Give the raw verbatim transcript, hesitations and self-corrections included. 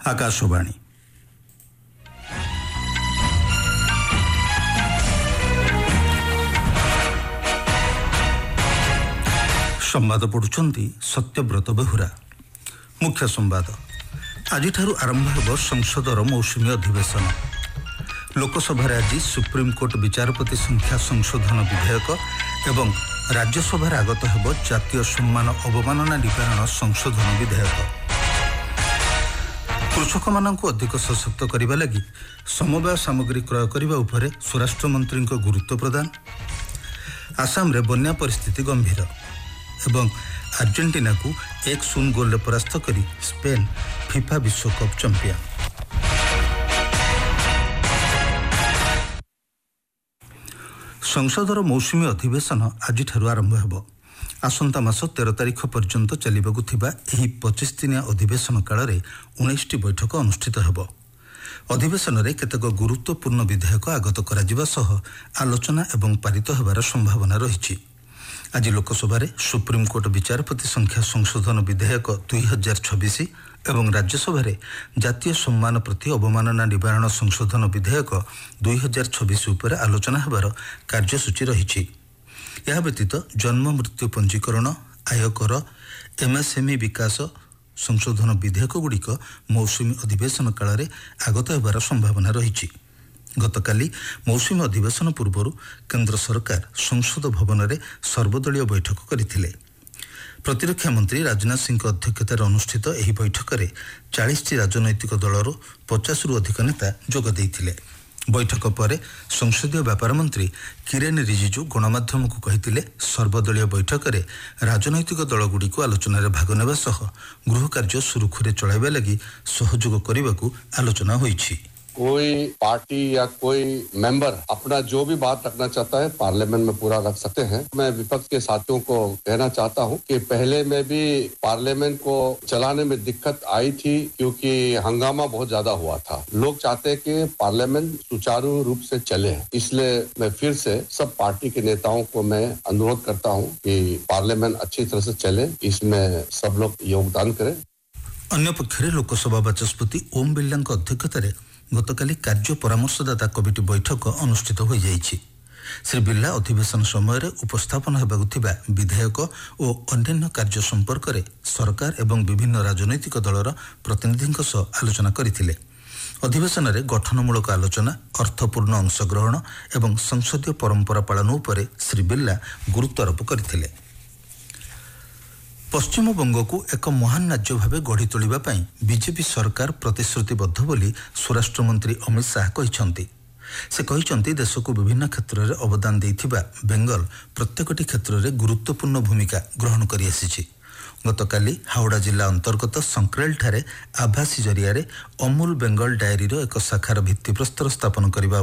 आकाशवाणी संवाद पढ़ुचंती सत्यव्रत बेहुरा। मुख्य संवाद आज आरंभ हो संसदर मौसुमी अधिवेशन। लोकसभा आज सुप्रीमकोर्ट विचारपति संख्या संशोधन विधेयक एवं राज्यसभा आगत हो जातीय सम्मान अवमानना निवारण संशोधन विधेयक। कृषक मानक अधिक सशक्त करने लगी समवाय सामग्री क्रय करने उपरे स्वराष्ट्र मंत्री गुरुत्व प्रदान। आसाम रे बन्या परिस्थिति गंभीर एवं अर्जेंटीना को एक शून्य गोल परास्त करी स्पेन फीफा विश्वकप चैंपियन। संसदर मौसुमी अधिवेशन आज आरंभ हो। आसंता मास तेरह तारिख पर्यंत चलिबाकु थिबा एही पच्चीस दिनिया अधिवेशन काल रे उन्नीस टी बैठक अनुष्ठित हेबो। अधिवेशन रे केतेक गुरुत्वपूर्ण विधेयक आगत कराजिबा सह आलोचना एवं पारित हेबार संभावना रहिछि। आज लोकसभा रे सुप्रीमकोर्ट विचारपति संख्या संशोधन विधेयक दुई हजार छब्बीस एवं राज्यसभा रे जातीय सम्मान प्रति अवमानना निवारण संशोधन विधेयक दुई हजार छब्बीस उपर आलोचना हेबार कार्यसूची रहिछि। यह व्यतीत जन्म मृत्यु पंजीकरण आयकर एमएसएमई विकास संशोधन विधेयक गुड़िक मौसुमी अधिवेशन काल रे आगत हेबार संभावना रहिछि। गतकाली मौसुमी अधिवेशन पूर्व केंद्र सरकार संसद भवन में सर्वदलीय बैठक करथिले। प्रतिरक्षा मंत्री राजनाथ सिंह अध्यक्षतार अनुष्ठित एही बैठक में चालीस टी राजनैतिक दलर पचास रु अधिक नेता जोग देइथिले। बैठक पर संसदीय व्यापार मंत्री किरेन रिजिजू गणमाध्यम को कहिथिले सर्वदलीय बैठक में राजनैतिक दलगुड़ी को आलोचन में भाग नेबा सह गृह कार्य सुरुखुरे चलाइबा लगी सहयोग करबाकू आलोचना होईछि। कोई पार्टी या कोई मेंबर अपना जो भी बात रखना चाहता है पार्लियामेंट में पूरा रख सकते हैं। मैं विपक्ष के साथियों को कहना चाहता हूं कि पहले में भी पार्लियामेंट को चलाने में दिक्कत आई थी क्योंकि हंगामा बहुत ज्यादा हुआ था। लोग चाहते हैं कि पार्लियामेंट सुचारू रूप से चले, इसलिए मैं फिर से सब पार्टी के नेताओं को मैं अनुरोध करता हूँ कि पार्लियामेंट अच्छी तरह से चले, इसमें सब लोग योगदान करें। अन्य पक्षरे लोकसभा बाचस्पति ओम बिरला अध्यक्षतार गतकाली कार्य परामर्शदाता कमिटी बैठक अनुष्ठित हो जाइछि। श्री बिरला अधिवेशन समय उपस्थापन हेबाकु थिबा विधेयक और अन्य कार्य संपर्क में सरकार एवं विभिन्न राजनैतिक दलर प्रतिनिधियों सह आलोचना करथिले। अधिवेशन में गठनमूलक आलोचना, अर्थपूर्ण अंशग्रहण एवं संसदीय परंपरा पालन उपरे श्री बिरला गुरुत्वारोप करथिले। पश्चिम बंग को एक महान राज्य भाव गढ़ी तोलिबा पई बीजेपी सरकार प्रतिश्रुतिबद्ध बोली स्वराष्ट्र मंत्री अमित शाह कहिसंती। से कहिसंती देश को विभिन्न क्षेत्र में अवदान देइथिबा बेंगल प्रत्येकटी क्षेत्र में गुरुत्वपूर्ण भूमिका ग्रहण करि आसिछि। गतकाली हावड़ा जिला अंतर्गत संक्रेल ठारे आभासी जरिया अमूल बेंगल डायरी एक शाखार भित्तिप्रस्तर स्थापन करने